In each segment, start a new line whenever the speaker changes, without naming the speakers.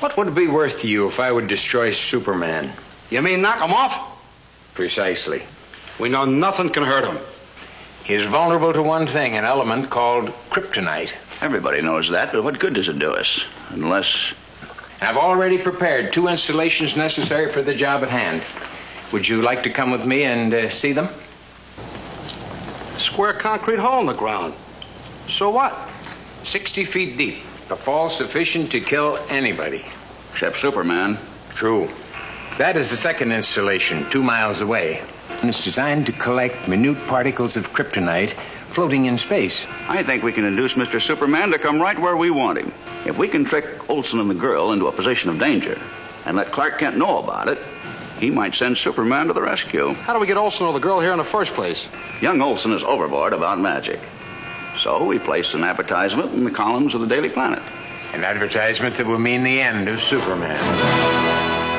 What would it be worth to you if I would destroy Superman?
You mean knock him off?
Precisely.
We know nothing can hurt him.
He's vulnerable to one thing, an element called kryptonite.
Everybody knows that, but what good does it do us? Unless...
I've already prepared 2 installations necessary for the job at hand. Would you like to come with me and see them?
Square concrete hole in the ground. So what?
60 feet deep. A fall sufficient to kill anybody.
Except Superman.
True. That is the second installation, 2 miles away. It's designed to collect minute particles of kryptonite floating in space.
I think we can induce Mr. Superman to come right where we want him. If we can trick Olsen and the girl into a position of danger and let Clark Kent know about it, he might send Superman to the rescue.
How do we get Olsen or the girl here in the first place?
Young Olsen is overboard about magic. So we place an advertisement in the columns of the Daily Planet.
An advertisement that will mean the end of Superman.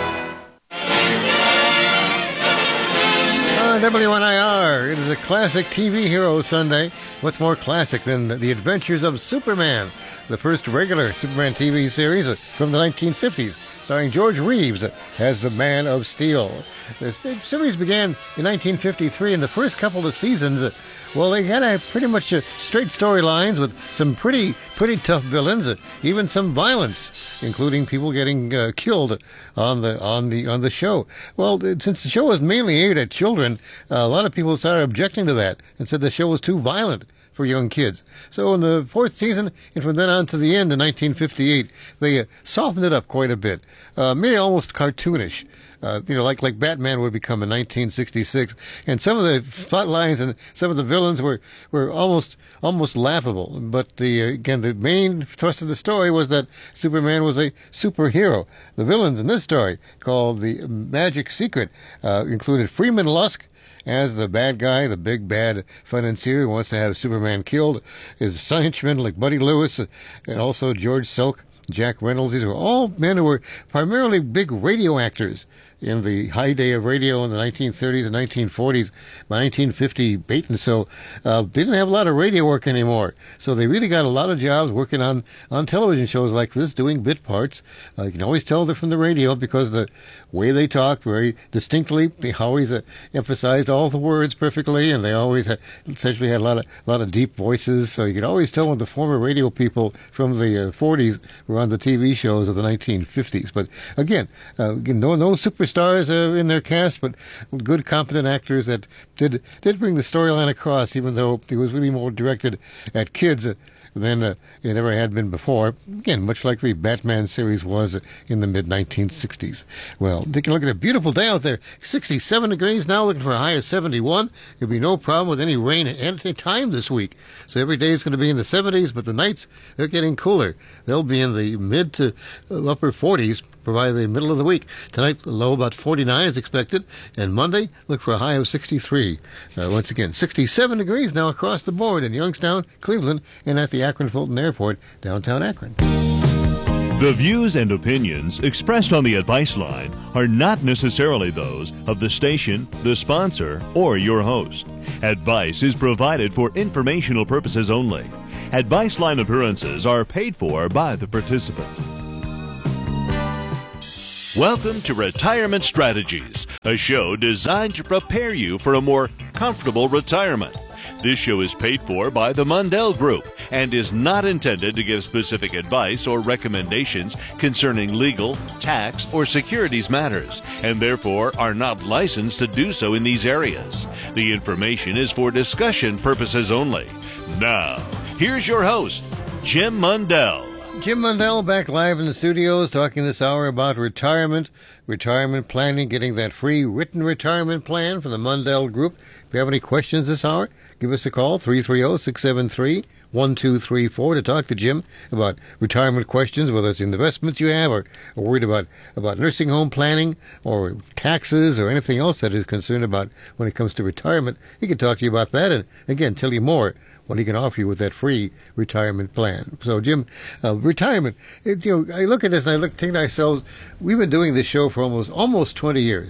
WNIR, it is a classic TV hero Sunday. What's more classic than The Adventures of Superman, the first regular Superman TV series from the 1950s, starring George Reeves as the Man of Steel. The series began in 1953, and the first couple of seasons, well, they had pretty much straight storylines with some pretty tough villains, even some violence, including people getting killed on the show. Well, since the show was mainly aimed at children, a lot of people started objecting to that and said the show was too violent for young kids. So in the 4th season, and from then on to the end in 1958, they softened it up quite a bit, made it almost cartoonish. Like Batman would become in 1966, and some of the plot lines and some of the villains were almost laughable. But the main thrust of the story was that Superman was a superhero. The villains in this story, called the Magic Secret, included Freeman Lusk as the bad guy, the big bad financier who wants to have Superman killed, his henchmen like Buddy Lewis, and also George Selk, Jack Reynolds. These were all men who were primarily big radio actors in the high day of radio in the 1930s and 1940s. By 1950, Bait and so they didn't have a lot of radio work anymore. So they really got a lot of jobs working on television shows like this, doing bit parts. You can always tell they're from the radio because the way they talked very distinctly. They always emphasized all the words perfectly, and they always essentially had a lot of deep voices. So you could always tell when the former radio people from the 40s were on the TV shows of the 1950s. But again, no superstars in their cast, but good, competent actors that did bring the storyline across, even though it was really more directed at kids than it ever had been before. Again, much like the Batman series was in the mid-1960s. Well, take a look at a beautiful day out there. 67 degrees now, looking for a high of 71. There'll be no problem with any rain at any time this week. So every day is going to be in the 70s, but the nights, they're getting cooler. They'll be in the mid to upper 40s by the middle of the week. Tonight, the low about 49 is expected, and Monday, look for a high of 63. Once again, 67 degrees now across the board in Youngstown, Cleveland, and at the Akron-Fulton Airport, downtown Akron.
The views and opinions expressed on the Advice Line are not necessarily those of the station, the sponsor, or your host. Advice is provided for informational purposes only. Advice Line appearances are paid for by the participant. Welcome to Retirement Strategies, a show designed to prepare you for a more comfortable retirement. This show is paid for by the Mundell Group and is not intended to give specific advice or recommendations concerning legal, tax, or securities matters, and therefore are not licensed to do so in these areas. The information is for discussion purposes only. Now, here's your host, Jim Mundell.
Jim Mundell back live in the studios talking this hour about retirement planning, getting that free written retirement plan from the Mundell Group. If you have any questions this hour, give us a call, 330-673-1234 to talk to Jim about retirement questions, whether it's investments you have or worried about nursing home planning or taxes or anything else that is concerned about when it comes to retirement. He can talk to you about that and, again, tell you more what he can offer you with that free retirement plan. So, Jim, retirement, I look at this and I think to ourselves, we've been doing this show for almost 20 years.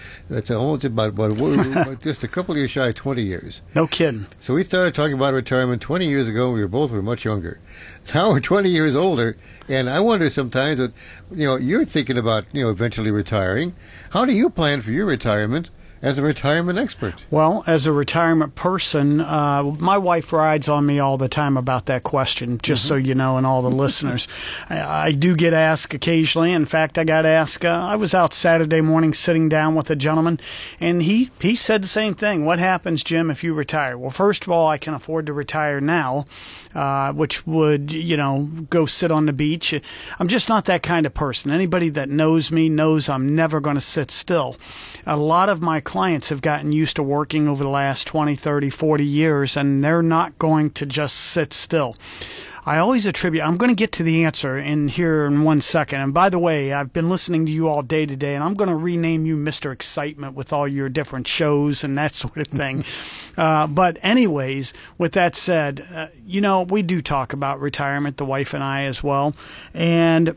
That's almost about just a couple of years shy of 20 years.
No kidding.
So we started talking about retirement 20 years ago. We were much younger. Now we're 20 years older, and I wonder sometimes that, you're thinking about, eventually retiring. How do you plan for your retirement as a retirement expert?
Well, as a retirement person, my wife rides on me all the time about that question, just so you know, and all the listeners. I do get asked occasionally. In fact, I got asked, I was out Saturday morning sitting down with a gentleman, and he said the same thing. What happens, Jim, if you retire? Well, first of all, I can afford to retire now, which would, go sit on the beach. I'm just not that kind of person. Anybody that knows me knows I'm never going to sit still. A lot of my clients have gotten used to working over the last 20, 30, 40 years, and they're not going to just sit still. I always attribute, I'm going to get to the answer here in 1 second. And by the way, I've been listening to you all day today, and I'm going to rename you Mr. Excitement with all your different shows and that sort of thing. But anyways, with that said, we do talk about retirement, the wife and I as well. And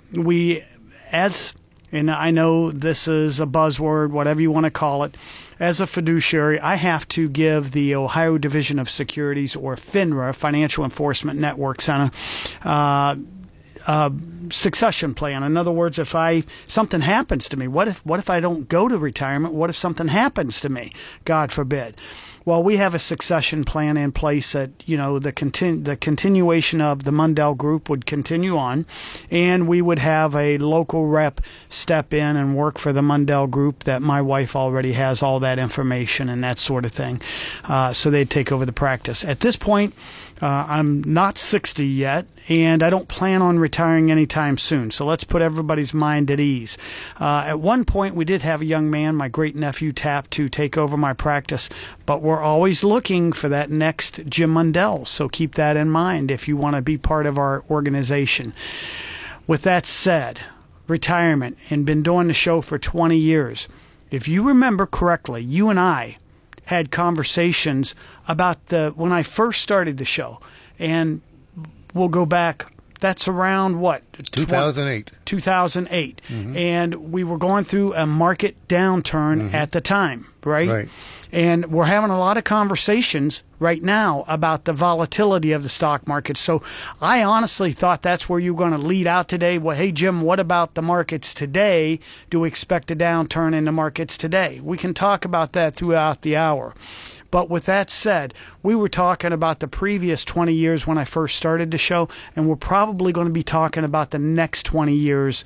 and I know this is a buzzword, whatever you want to call it. As a fiduciary, I have to give the Ohio Division of Securities, or FINRA, Financial Enforcement Network Center, succession plan. In other words, if something happens to me, what if I don't go to retirement? What if something happens to me? God forbid. Well, we have a succession plan in place that, the continuation of the Mundell Group would continue on, and we would have a local rep step in and work for the Mundell Group that my wife already has all that information and that sort of thing. So they'd take over the practice. At this point, I'm not 60 yet, and I don't plan on retiring anytime soon. So let's put everybody's mind at ease. At one point, we did have a young man, my great-nephew, tap to take over my practice, but we're always looking for that next Jim Mundell. So keep that in mind if you want to be part of our organization. With that said, retirement, and been doing the show for 20 years. If you remember correctly, you and I had conversations about when I first started the show, and we'll go back. That's around what?
2008.
2008. And we were going through a market downturn at the time, right?
Right.
And we're having a lot of conversations right now about the volatility of the stock market. So I honestly thought that's where you were going to lead out today. Well, hey, Jim, what about the markets today? Do we expect a downturn in the markets today? We can talk about that throughout the hour. But with that said, we were talking about the previous 20 years when I first started the show, and we're probably going to be talking about the next 20 years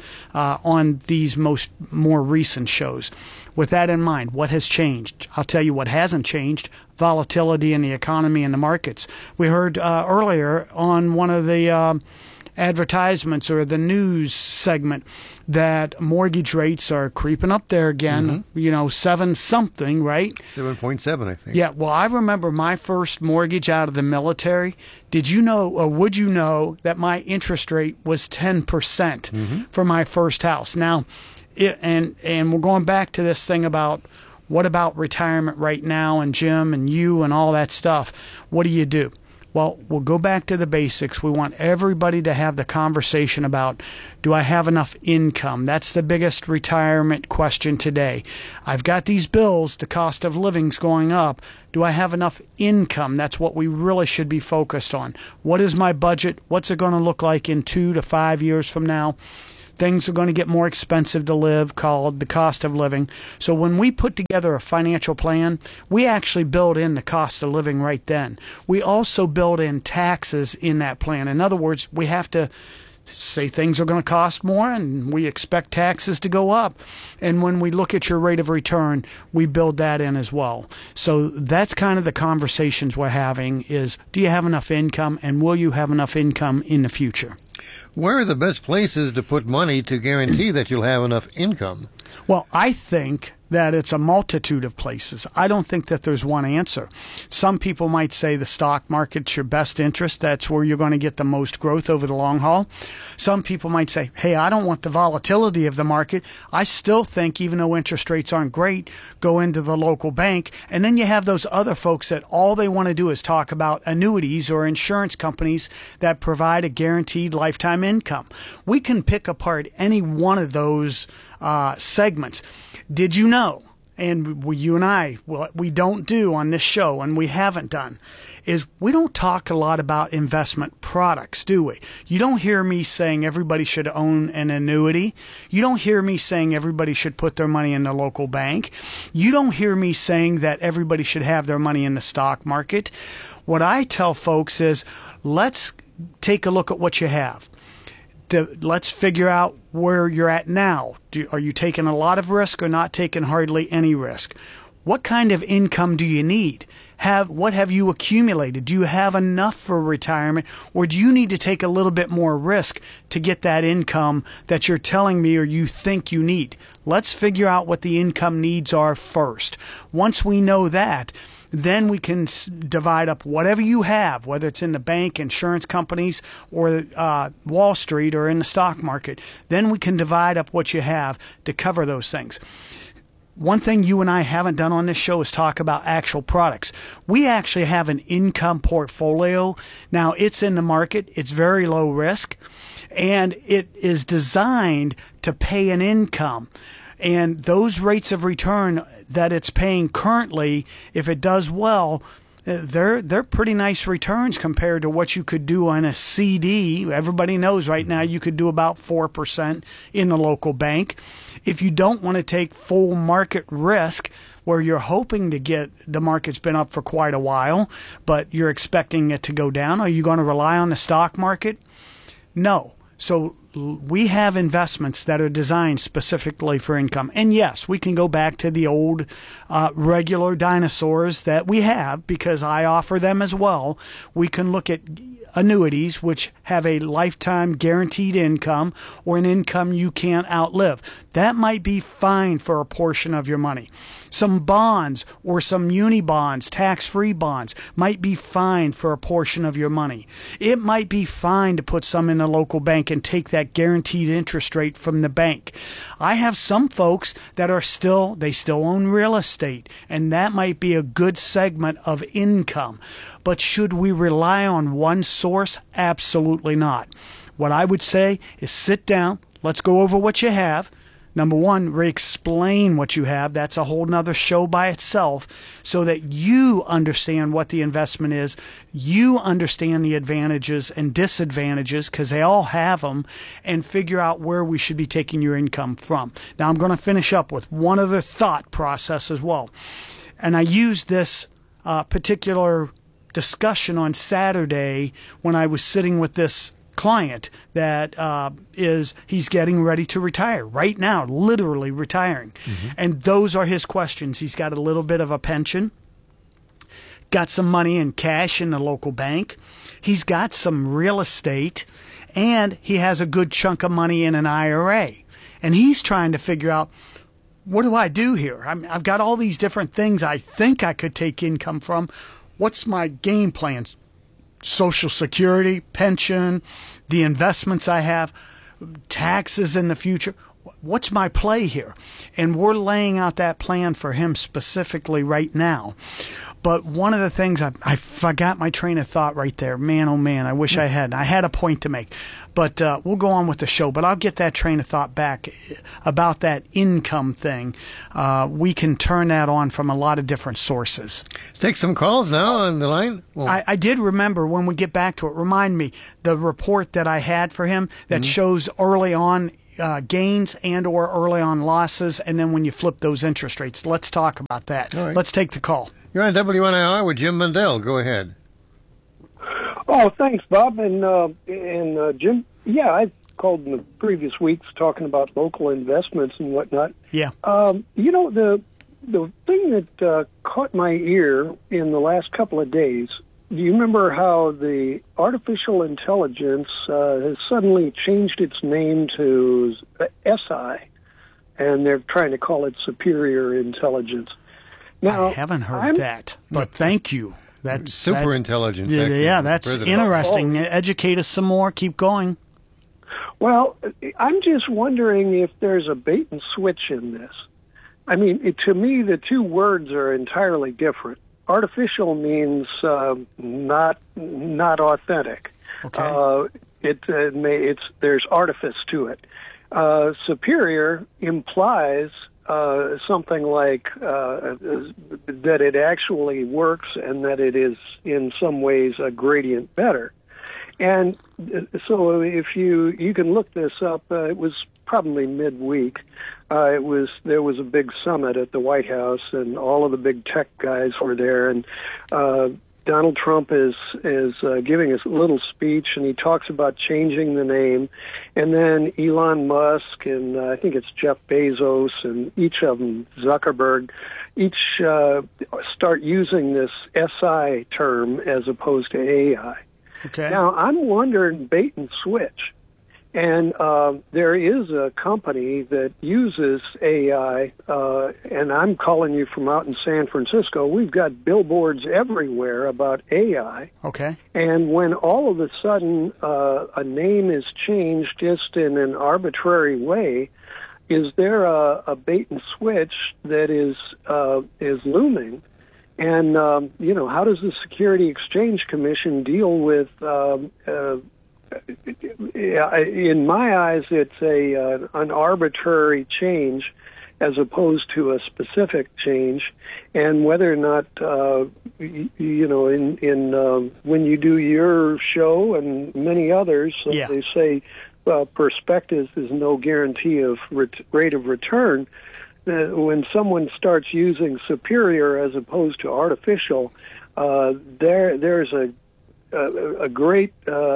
on these more recent shows. With that in mind, what has changed? I'll tell you what hasn't changed: volatility in the economy and the markets. We heard earlier on one of the advertisements or the news segment that mortgage rates are creeping up there again, 7 something, right?
7.7, I think.
Yeah, well, I remember my first mortgage out of the military. Did you know, or would you know, that my interest rate was 10% for my first house? Now, and we're going back to this thing about what about retirement right now, and Jim and you and all that stuff. What do? Well, we'll go back to the basics. We want everybody to have the conversation about, do I have enough income? That's the biggest retirement question today. I've got these bills, the cost of living's going up. Do I have enough income? That's what we really should be focused on. What is my budget? What's it going to look like in 2 to 5 years from now? Things are going to get more expensive to live, called the cost of living. So when we put together a financial plan, we actually build in the cost of living right then. We also build in taxes in that plan. In other words, we have to say things are going to cost more, and we expect taxes to go up. And when we look at your rate of return, we build that in as well. So that's kind of the conversations we're having is, do you have enough income, and will you have enough income in the future?
Where are the best places to put money to guarantee that you'll have enough income?
Well, I think that it's a multitude of places. I don't think that there's one answer. Some people might say the stock market's your best interest. That's where you're going to get the most growth over the long haul. Some people might say, hey, I don't want the volatility of the market. I still think, even though interest rates aren't great, go into the local bank. And then you have those other folks that all they want to do is talk about annuities or insurance companies that provide a guaranteed lifetime income. We can pick apart any one of those segments. Did you know, and you and I, what we don't do on this show, and we haven't done, is we don't talk a lot about investment products, do we? You don't hear me saying everybody should own an annuity. You don't hear me saying everybody should put their money in the local bank. You don't hear me saying that everybody should have their money in the stock market. What I tell folks is, let's take a look at what you have. Let's figure out where you're at now. Are you taking a lot of risk or not taking hardly any risk? What kind of income do you need? What have you accumulated? Do you have enough for retirement, or do you need to take a little bit more risk to get that income that you're telling me or you think you need? Let's figure out what the income needs are first. Once we know that, then we can divide up whatever you have, whether it's in the bank, insurance companies, or Wall Street, or in the stock market. Then we can divide up what you have to cover those things. One thing you and I haven't done on this show is talk about actual products. We actually have an income portfolio. Now, it's in the market. It's very low risk, and it is designed to pay an income. And those rates of return that it's paying currently, if it does well, they're pretty nice returns compared to what you could do on a CD. Everybody knows right now you could do about 4% in the local bank. If you don't want to take full market risk, where you're hoping to get, the market's been up for quite a while, but you're expecting it to go down, are you going to rely on the stock market? No. So we have investments that are designed specifically for income. And yes, we can go back to the old regular dinosaurs that we have, because I offer them as well. We can look at annuities, which have a lifetime guaranteed income, or an income you can't outlive. That might be fine for a portion of your money. Some bonds or some uni bonds, tax-free bonds, might be fine for a portion of your money. It might be fine to put some in a local bank and take that guaranteed interest rate from the bank. I have some folks that still own real estate, and that might be a good segment of income. But should we rely on one source? Absolutely not. What I would say is sit down. Let's go over what you have. Number one, re-explain what you have. That's a whole nother show by itself, so that you understand what the investment is. You understand the advantages and disadvantages, because they all have them, and figure out where we should be taking your income from. Now, I'm going to finish up with one other thought process as well. And I used this particular discussion on Saturday when I was sitting with this client that he's getting ready to retire right now, literally retiring. Mm-hmm. And those are his questions. He's got a little bit of a pension, got some money in cash in the local bank. He's got some real estate, and he has a good chunk of money in an IRA. And he's trying to figure out, what do I do here? I've got all these different things I think I could take income from. What's my game plan? Social Security, pension, the investments I have, taxes in the future. What's my play here? And we're laying out that plan for him specifically right now. But one of the things, I forgot my train of thought right there. Man, oh man, I wish I had. I had a point to make. But we'll go on with the show. But I'll get that train of thought back about that income thing. We can turn that on from a lot of different sources.
Let's take some calls now on the line. Well,
I did remember, when we get back to it, remind me, the report that I had for him that shows early on gains and or early on losses, and then when you flip those interest rates. Let's talk about that.
All right.
Let's take the call.
You're on WNIR with Jim Mandel. Go ahead.
Oh, thanks, Bob. And Jim, yeah, I called in the previous weeks talking about local investments and whatnot.
Yeah.
You know, the thing that caught my ear in the last couple of days, do you remember how the artificial intelligence has suddenly changed its name to SI, and they're trying to call it superior intelligence? Now,
I haven't heard that, but thank you. That's
super intelligence.
Yeah, that's interesting. Educate us some more. Keep going.
Well, I'm just wondering if there's a bait and switch in this. I mean, to me, the two words are entirely different. Artificial means not authentic.
Okay.
There's artifice to it. Superior implies something like that it actually works and that it is in some ways a gradient better. And so if you can look this up, it was probably midweek. There was a big summit at the White House, and all of the big tech guys were there, and Donald Trump is giving a little speech, and he talks about changing the name, and then Elon Musk and I think it's Jeff Bezos and each of them, Zuckerberg, each start using this SI term as opposed to AI.
Okay.
Now, I'm wondering, bait and switch. And there is a company that uses AI, and I'm calling you from out in San Francisco. We've got billboards everywhere about AI.
Okay.
And when all of a sudden a name is changed just in an arbitrary way, is there a bait and switch that is looming? And, how does the Security Exchange Commission deal with in my eyes, it's an arbitrary change as opposed to a specific change, and whether or not when you do your show and many others, they say perspective is no guarantee of rate of return. When someone starts using superior as opposed to artificial, there's a great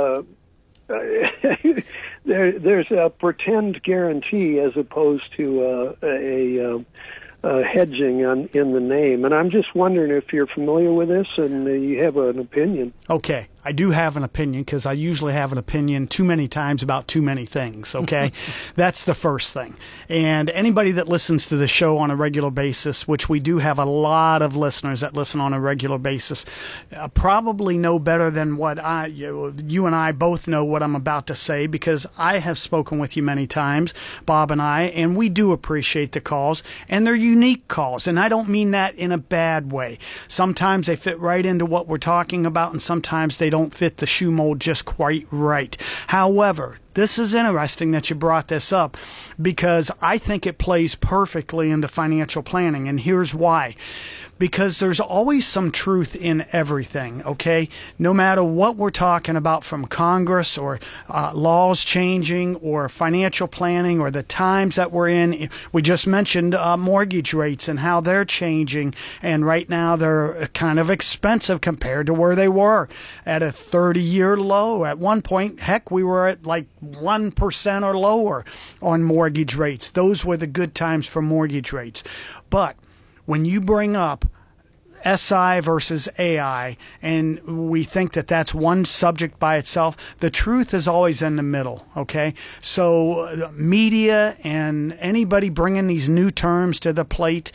there's a pretend guarantee as opposed to a hedging in the name. And I'm just wondering if you're familiar with this and you have an opinion.
Okay. I do have an opinion because I usually have an opinion too many times about too many things, okay? That's the first thing. And anybody that listens to the show on a regular basis, which we do have a lot of listeners that listen on a regular basis, probably know better than what you and I both know what I'm about to say, because I have spoken with you many times, Bob and I, and we do appreciate the calls, and they're unique calls, and I don't mean that in a bad way. Sometimes they fit right into what we're talking about, and sometimes they don't fit the shoe mold just quite right. However, this is interesting that you brought this up because I think it plays perfectly into financial planning, and here's why. Because there's always some truth in everything, okay? No matter what we're talking about, from Congress or laws changing or financial planning or the times that we're in. We just mentioned mortgage rates and how they're changing, and right now they're kind of expensive compared to where they were at a 30-year low. At one point, heck, we were at like 1% or lower on mortgage rates. Those were the good times for mortgage rates. But when you bring up SI versus AI, and we think that that's one subject by itself, the truth is always in the middle, okay? So media and anybody bringing these new terms to the plate,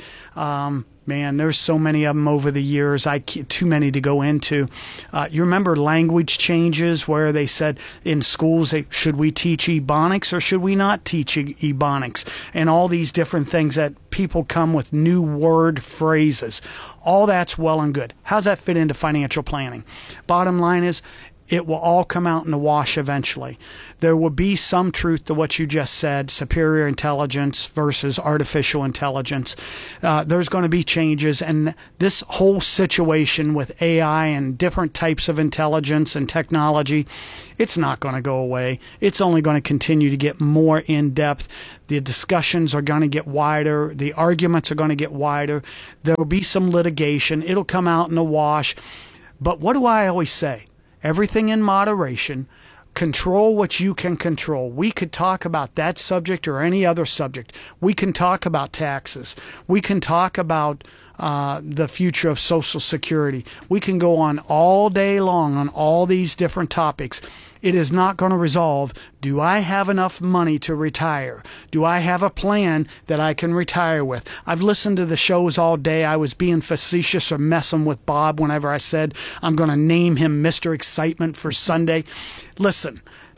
man, there's so many of them over the years. Too many to go into. You remember language changes where they said in schools, should we teach Ebonics or should we not teach Ebonics? And all these different things that people come with new word phrases. All that's well and good. How's that fit into financial planning? Bottom line is, it will all come out in the wash eventually. There will be some truth to what you just said, superior intelligence versus artificial intelligence. There's going to be changes, and this whole situation with AI and different types of intelligence and technology, it's not going to go away. It's only going to continue to get more in-depth. The discussions are going to get wider. The arguments are going to get wider. There will be some litigation. It'll come out in the wash. But what do I always say? Everything in moderation. Control what you can control. We could talk about that subject or any other subject. We can talk about taxes. We can talk about the future of Social Security. We can go on all day long on all these different topics. It is not going to resolve, do I have enough money to retire? Do I have a plan that I can retire with? I've listened to the shows all day. I was being facetious or messing with Bob whenever I said I'm going to name him Mr. Excitement for Sunday. Listen,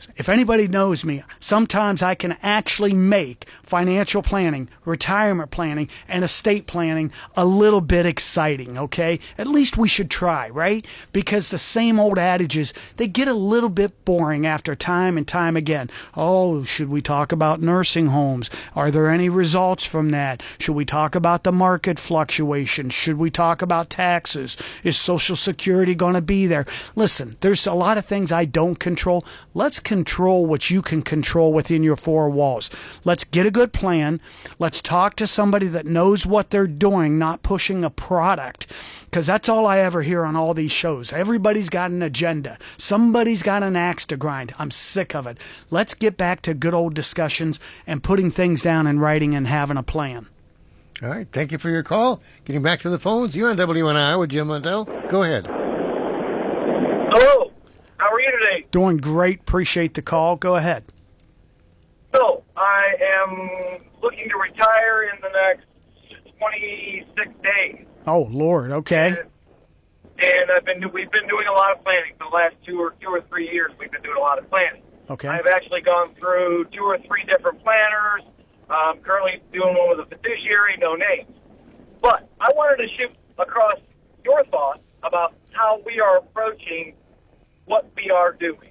If anybody knows me, sometimes I can actually make financial planning, retirement planning, and estate planning a little bit exciting, okay? At least we should try, right? Because the same old adages, they get a little bit boring after time and time again. Oh, should we talk about nursing homes? Are there any results from that? Should we talk about the market fluctuations? Should we talk about taxes? Is Social Security going to be there? Listen, there's a lot of things I don't control. Let's control what you can control within your four walls. Let's get a good plan. Let's talk to somebody that knows what they're doing, not pushing a product. Because that's all I ever hear on all these shows. Everybody's got an agenda. Somebody's got an axe to grind. I'm sick of it. Let's get back to good old discussions and putting things down in writing and having a plan.
All right. Thank you for your call. Getting back to the phones. You're on WNI with Jim Mundell. Go ahead.
Hello. How are you today?
Doing great. Appreciate the call. Go ahead.
So, I am looking to retire in the next 26 days.
Oh, Lord. Okay.
And we've been doing a lot of planning for the last two or 3 years. We've been doing a lot of planning.
Okay.
I've actually gone through 2 or 3 different planners. Currently doing one with a fiduciary, no names. But I wanted to shoot across your thoughts about how we are approaching what we are doing.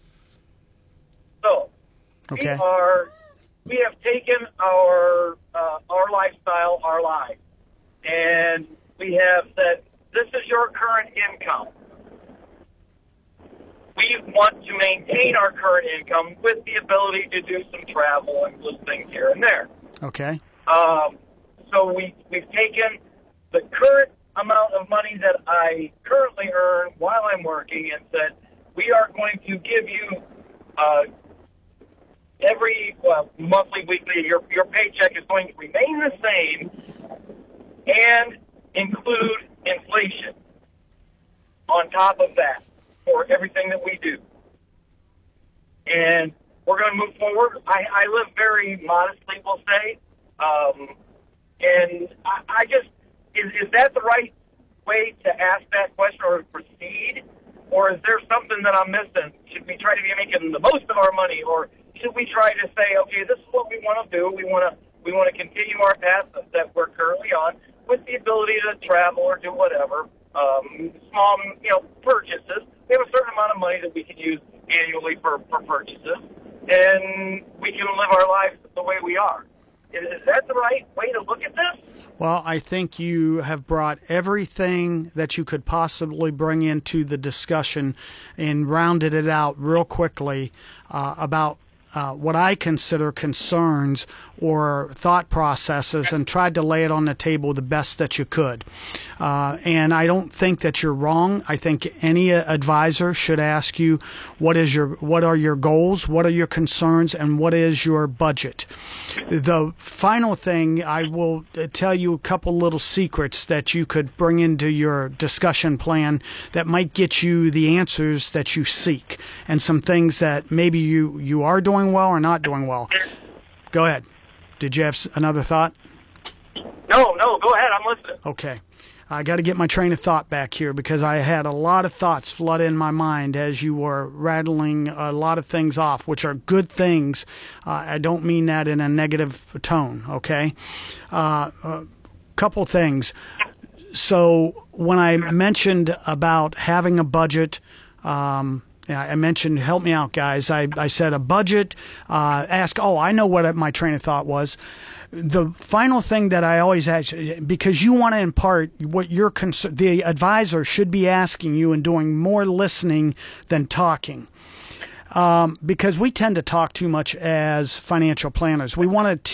So,
okay.
we have taken our lifestyle, our life, and we have said, this is your current income. We want to maintain our current income with the ability to do some travel and little things here and there.
Okay.
So we've taken the current amount of money that I currently earn while I'm working and said, we are going to give you monthly, weekly, your paycheck is going to remain the same and include inflation on top of that for everything that we do. And we're going to move forward. I live very modestly, we'll say. And I just, is that the right way to ask that question or proceed? Or is there something that I'm missing? Should we try to be making the most of our money? Or should we try to say, okay, this is what we want to do. We want to continue our path that we're currently on with the ability to travel or do whatever, small, purchases. We have a certain amount of money that we can use annually for purchases, and we can live our lives the way we are. Is that the right way to look at this?
Well, I think you have brought everything that you could possibly bring into the discussion and rounded it out real quickly about what I consider concerns or thought processes and tried to lay it on the table the best that you could. And I don't think that you're wrong. I think any advisor should ask you what are your goals, what are your concerns, and what is your budget. The final thing, I will tell you a couple little secrets that you could bring into your discussion plan that might get you the answers that you seek and some things that maybe you are doing well or not doing well. Go ahead. Did you have another thought?
No, go ahead. I'm listening.
Okay. I got to get my train of thought back here because I had a lot of thoughts flood in my mind as you were rattling a lot of things off, which are good things. I don't mean that in a negative tone, okay? Couple things. So when I mentioned about having a budget, I mentioned, help me out, guys. I said a budget, I know what my train of thought was. The final thing that I always ask, because you want to impart what your the advisor should be asking you and doing more listening than talking. Because we tend to talk too much as financial planners. We want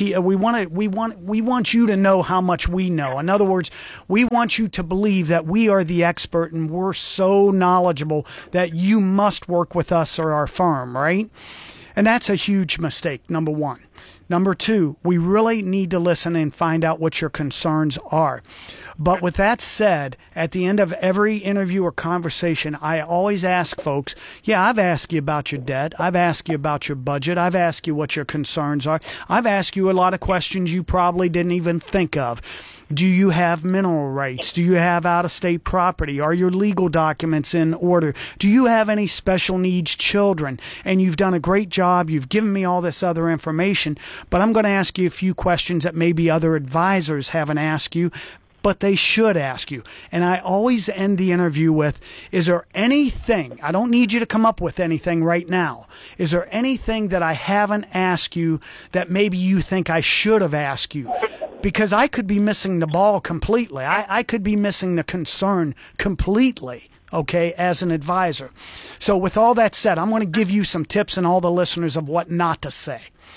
you to know how much we know. In other words, we want you to believe that we are the expert and we're so knowledgeable that you must work with us or our firm, right? And that's a huge mistake, number one. Number two, we really need to listen and find out what your concerns are. But with that said, at the end of every interview or conversation, I always ask folks, yeah, I've asked you about your debt. I've asked you about your budget. I've asked you what your concerns are. I've asked you a lot of questions you probably didn't even think of. Do you have mineral rights? Do you have out-of-state property? Are your legal documents in order? Do you have any special needs children? And you've done a great job. You've given me all this other information, but I'm going to ask you a few questions that maybe other advisors haven't asked you, but they should ask you. And I always end the interview with, is there anything, I don't need you to come up with anything right now, is there anything that I haven't asked you that maybe you think I should have asked you? Because I could be missing the ball completely. I could be missing the concern completely, okay, as an advisor. So with all that said, I'm going to give you some tips and all the listeners of what not to say.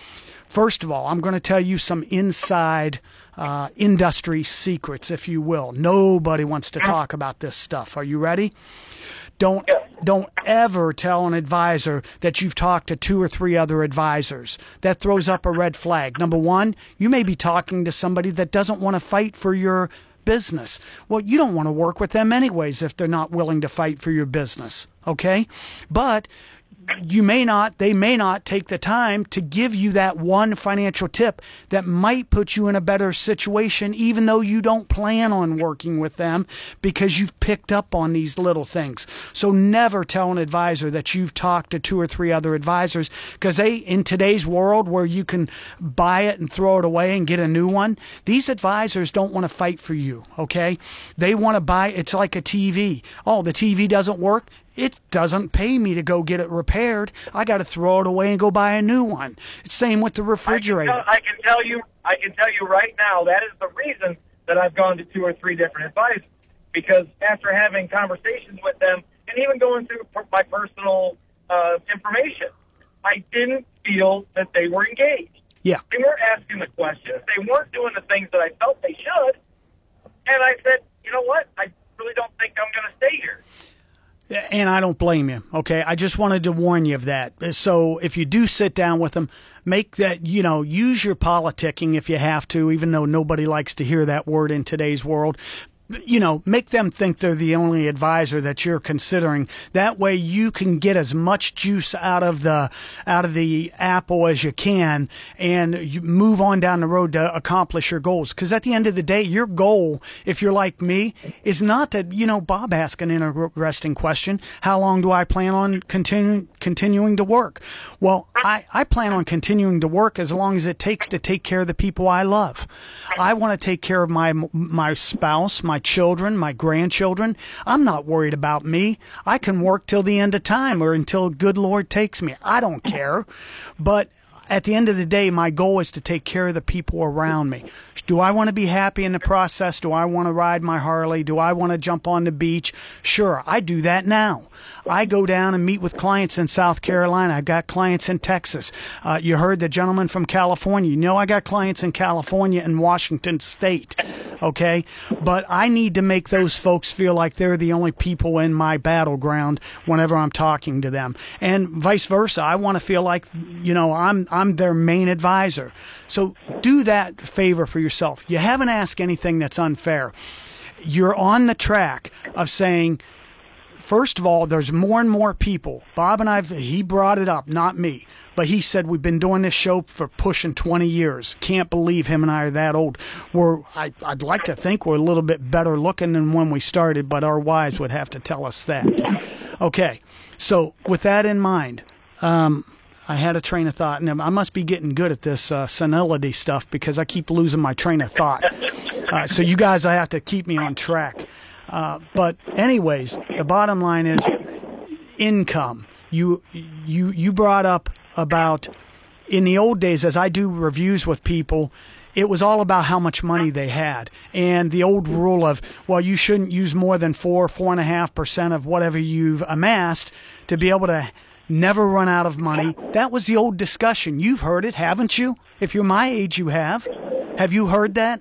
First of all, I'm going to tell you some inside industry secrets, if you will. Nobody wants to talk about this stuff. Are you ready? Don't ever tell an advisor that you've talked to 2 or 3 other advisors. That throws up a red flag. Number one, you may be talking to somebody that doesn't want to fight for your business. Well, you don't want to work with them anyways if they're not willing to fight for your business, okay? But they may not take the time to give you that one financial tip that might put you in a better situation, even though you don't plan on working with them, because you've picked up on these little things. So never tell an advisor that you've talked to 2 or 3 other advisors, because in today's world where you can buy it and throw it away and get a new one, these advisors don't want to fight for you, okay? They want to buy, it's like a TV. Oh, the TV doesn't work? It doesn't pay me to go get it repaired. I got to throw it away and go buy a new one. It's same with the refrigerator.
I can tell you right now that is the reason that I've gone to 2 or 3 different advisors, because after having conversations with them and even going through my personal information, I didn't feel that they were engaged.
Yeah.
They weren't asking the questions. They weren't doing the things that I felt they should. And I said, you know what? I really don't think I'm going to stay here.
And I don't blame you, okay? I just wanted to warn you of that. So if you do sit down with them, make that, use your politicking if you have to, even though nobody likes to hear that word in today's world. Make them think they're the only advisor that you're considering. That way you can get as much juice out of the apple as you can, and you move on down the road to accomplish your goals. Because at the end of the day, your goal, if you're like me, is not to, Bob asked an interesting question. How long do I plan on continuing to work? Well, I plan on continuing to work as long as it takes to take care of the people I love. I want to take care of my spouse, my children, my grandchildren. I'm not worried about me. I can work till the end of time or until good Lord takes me. I don't care. But at the end of the day, my goal is to take care of the people around me. Do I want to be happy in the process? Do I want to ride my Harley? Do I want to jump on the beach? Sure, I do that now. I go down and meet with clients in South Carolina. I've got clients in Texas. You heard the gentleman from California. I got clients in California and Washington State, okay? But I need to make those folks feel like they're the only people in my battleground whenever I'm talking to them. And vice versa. I want to feel like, I'm their main advisor. So do that favor for yourself. You haven't asked anything that's unfair. You're on the track of saying, first of all, there's more and more people. Bob and he brought it up, not me. But he said we've been doing this show for pushing 20 years. Can't believe him and I are that old. I'd like to think we're a little bit better looking than when we started, but our wives would have to tell us that. Okay, so with that in mind, I had a train of thought, and I must be getting good at this senility stuff because I keep losing my train of thought. So you guys, I have to keep me on track. But anyways, the bottom line is income. You brought up about in the old days, as I do reviews with people, it was all about how much money they had. And the old rule of, well, you shouldn't use more than 4.5% of whatever you've amassed to be able to never run out of money. That was the old discussion. You've heard it, haven't you? If you're my age, you have. Have you heard that?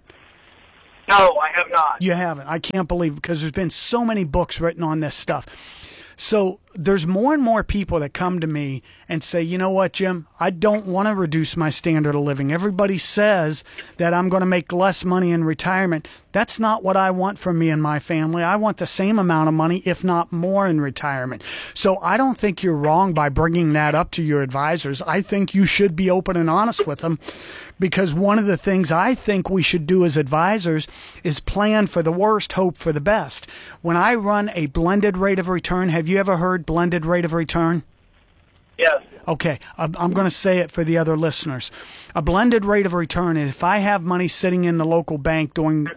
No, I have not.
You haven't. I can't believe it, because there's been so many books written on this stuff. So there's more and more people that come to me and say, you know what, Jim, I don't want to reduce my standard of living. Everybody says that I'm going to make less money in retirement. That's not what I want for me and my family. I want the same amount of money, if not more, in retirement. So I don't think you're wrong by bringing that up to your advisors. I think you should be open and honest with them, because one of the things I think we should do as advisors is plan for the worst, hope for the best. When I run a blended rate of return, have you ever heard blended rate of return?
Yes.
Okay, I'm going to say it for the other listeners. A blended rate of return is if I have money sitting in the local bank doing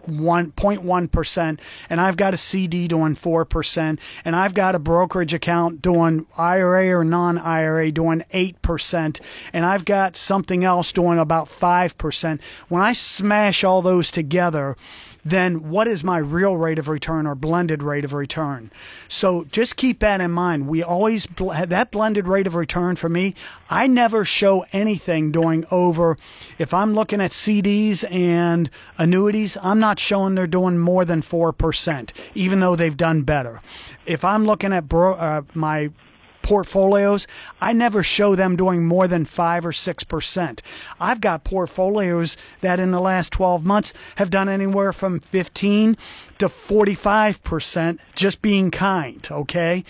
1.1%, and I've got a CD doing 4%, and I've got a brokerage account doing IRA or non-IRA doing 8%, and I've got something else doing about 5%. When I smash all those together, then what is my real rate of return or blended rate of return? So just keep that in mind. We always that blended rate of return for me, I never show anything doing over. If I'm looking at CDs and annuities, I'm not showing they're doing more than 4%, even though they've done better. If I'm looking at my portfolios, I never show them doing more than 5 or 6%. I've got portfolios that in the last 12 months have done anywhere from 15 to 45%, just being kind, okay?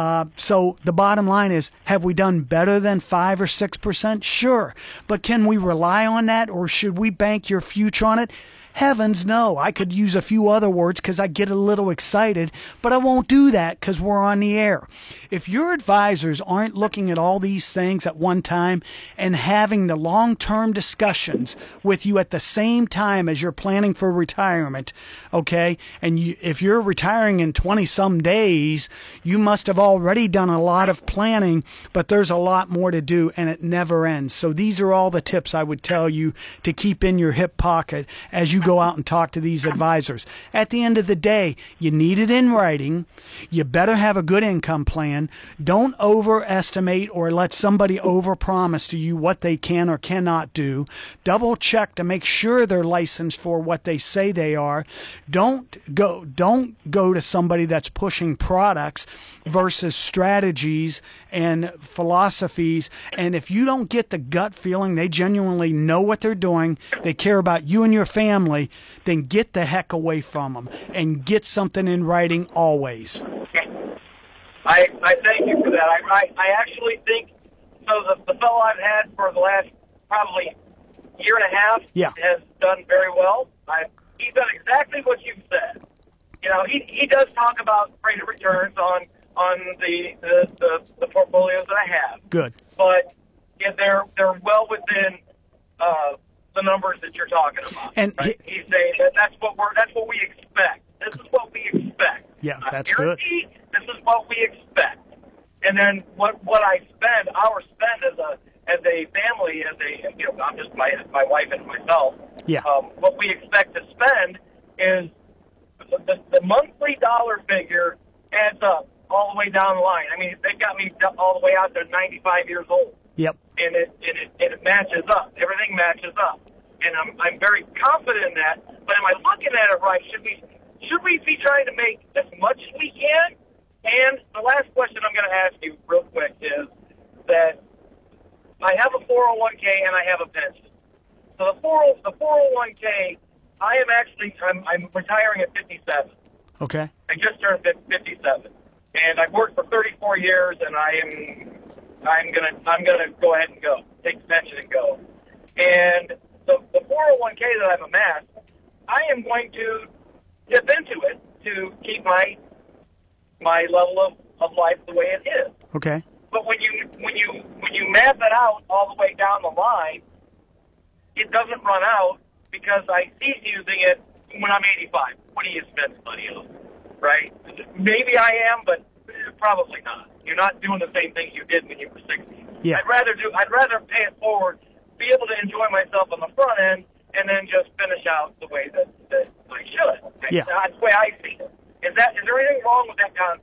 So the bottom line is, have we done better than 5 or 6%? Sure. But can we rely on that, or should we bank your future on it? Heavens no. I could use a few other words because I get a little excited, but I won't do that because we're on the air. If your advisors aren't looking at all these things at one time and having the long-term discussions with you at the same time as you're planning for retirement, okay, and if you're retiring in 20-some days, you must have already done a lot of planning, but there's a lot more to do, and it never ends. So these are all the tips I would tell you to keep in your hip pocket as you go out and talk to these advisors. At the end of the day, you need it in writing. You better have a good income plan. Don't overestimate or let somebody overpromise to you what they can or cannot do. Double check to make sure they're licensed for what they say they are. Don't go to somebody that's pushing products versus strategies and philosophies. And if you don't get the gut feeling they genuinely know what they're doing, they care about you and your family, then get the heck away from them and get something in writing always.
I thank you for that. I actually think, so the fellow I've had for the last probably year and a half has done very well. He's done exactly what you've said. You know, he does talk about rate of returns on the portfolios that I have.
Good.
But yeah, they're well within the numbers that you're talking about.
And
right? He's saying that's what we expect. This is what we expect.
Yeah, that's good.
This is what we expect. And then what I spend, our spend as a family, not just my wife and myself.
Yeah.
What we expect to spend is the monthly dollar figure adds up all the way down the line. I mean, they got me all the way out to 95 years old.
Yep.
And it matches up. Everything matches up. And I'm very confident in that. But am I looking at it right? Should we be trying to make as much as we can? And the last question I'm going to ask you real quick is that I have a 401k and I have a pension. So the 401k, I'm retiring at 57.
Okay.
I just turned 57, and I've worked for 34 years, and I'm gonna go ahead and go take the pension and go. And the 401k that I've amassed, I am going to dip into it to keep my level of life the way it is.
Okay.
But when you map it out all the way down the line, it doesn't run out because I cease using it when I'm 85. What do you spend money on, right? Maybe I am, but probably not. You're not doing the same things you did when you were 60.
Yeah.
I'd rather pay it forward, be able to enjoy myself on the front end, and then just finish out the way that I should.
Yeah.
That's the way I see it. Is there anything wrong with that concept?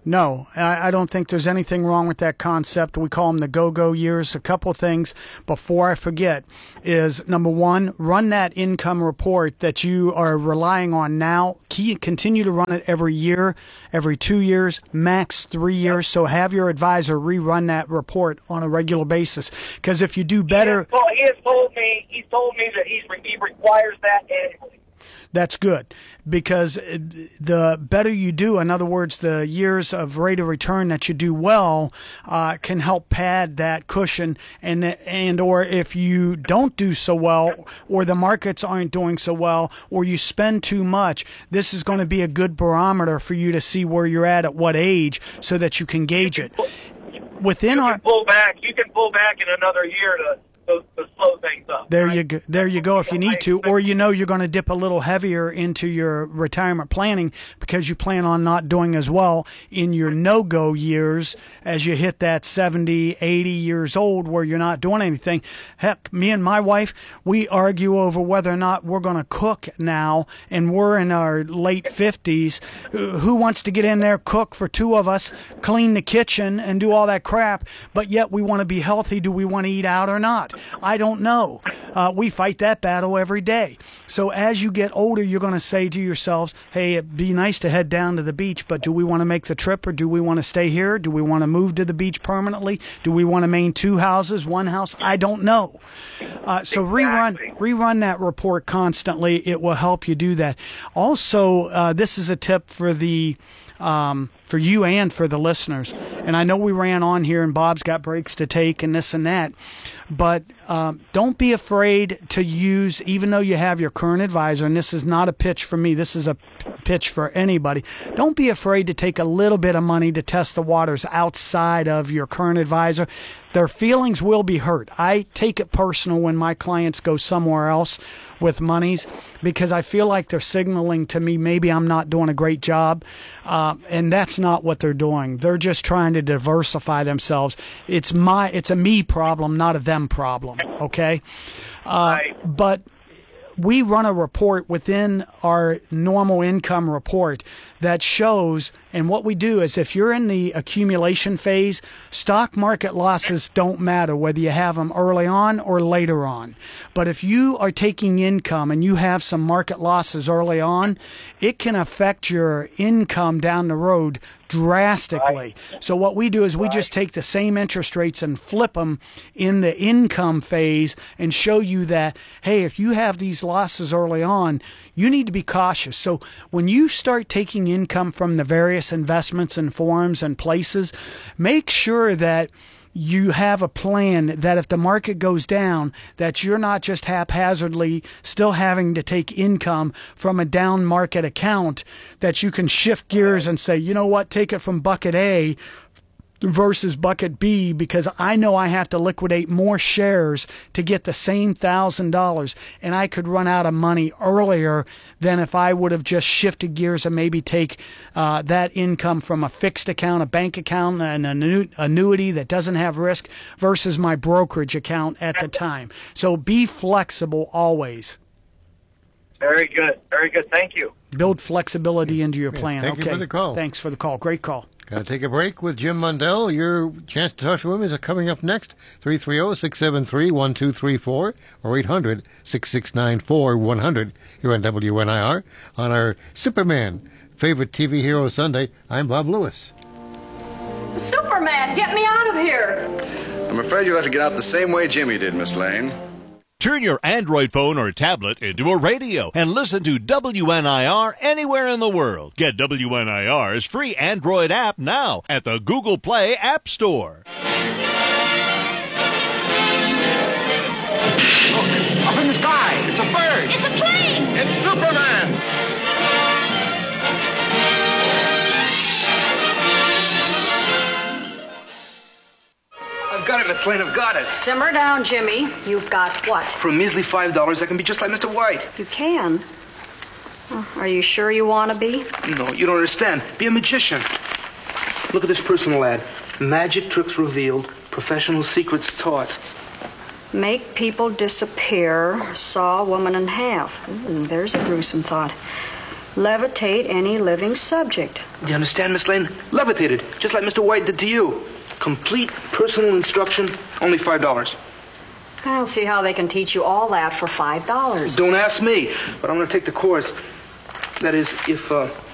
No, I don't think there's anything wrong with that concept. We call them the go-go years. A couple of things before I forget is, number one, run that income report that you are relying on now. Continue to run it every year, every 2 years, max 3 years. So have your advisor rerun that report on a regular basis. Because if you do better...
He has told me that he requires that annually.
That's good, because the better you do, in other words, the years of return that you do well can help pad that cushion, and or if you don't do so well, or the markets aren't doing so well, or you spend too much, this is going to be a good barometer for you to see where you're at what age, so that you can gauge it.
You can pull back in another year to slow things up.
There you go if you need to, or you're going to dip a little heavier into your retirement planning because you plan on not doing as well in your no-go years as you hit that 70, 80 years old where you're not doing anything. Heck, me and my wife, we argue over whether or not we're going to cook now, and we're in our late 50s. Who wants to get in there, cook for two of us, clean the kitchen, and do all that crap, but yet we want to be healthy? Do we want to eat out or not? I don't know. We fight that battle every day. So as you get older, you're going to say to yourselves, hey, it'd be nice to head down to the beach, but do we want to make the trip, or do we want to stay here? Do we want to move to the beach permanently? Do we want to maintain 2 houses, 1 house? I don't know. So rerun that report constantly. It will help you do that. Also, this is a tip for for you and for the listeners. And I know we ran on here and Bob's got breaks to take and this and that, but don't be afraid to use, even though you have your current advisor, and this is not a pitch for me, this is a pitch for anybody, don't be afraid to take a little bit of money to test the waters outside of your current advisor. Their feelings will be hurt. I take it personal when my clients go somewhere else with monies, because I feel like they're signaling to me maybe I'm not doing a great job, and that's not what they're doing. They're just trying to diversify themselves. It's a me problem, not a them problem, okay? But we run a report within our normal income report that shows, and what we do is, if you're in the accumulation phase, stock market losses don't matter whether you have them early on or later on. But if you are taking income and you have some market losses early on, it can affect your income down the road drastically. So what we do is we just take the same interest rates and flip them in the income phase and show you that, hey, if you have these losses early on, you need to be cautious. So when you start taking income from the various investments and forms and places, make sure that you have a plan that if the market goes down, that you're not just haphazardly still having to take income from a down market account, that you can shift gears and say, you know what, take it from bucket A versus bucket B, because I know I have to liquidate more shares to get the same $1,000, and I could run out of money earlier than if I would have just shifted gears and maybe take that income from a fixed account, a bank account, an annuity that doesn't have risk versus my brokerage account at the time. So be flexible always.
Very good. Very good. Thank you.
Build flexibility into your plan.
Thank you for the call.
Thanks for the call. Great call.
Got to take a break with Jim Mundell. Your chance to talk to him is coming up next. 330-673-1234 or 800-6694-100 here on WNIR on our Superman Favorite TV Hero Sunday. I'm Bob Lewis.
Superman, get me out of here!
I'm afraid you'll have to get out the same way Jimmy did, Miss Lane.
Turn your Android phone or tablet into a radio and listen to WNIR anywhere in the world. Get WNIR's free Android app now at the Google Play App Store.
Look, up in the sky. It's a bird.
It's a plane!
It's Superman.
I've got it, Miss Lane, I've got it.
Simmer down, Jimmy. You've got what?
For a measly $5, I can be just like Mr. White.
You can. Well, are you sure you want to be?
No, you don't understand. Be a magician. Look at this personal ad. Magic tricks revealed, professional secrets taught.
Make people disappear, saw a woman in half. Ooh, there's a gruesome thought. Levitate any living subject.
Do you understand, Miss Lane? Levitated, just like Mr. White did to you. Complete personal instruction, only $5.
I don't see how they can teach you all that for $5.
Don't ask me, but I'm going to take the course. That is, if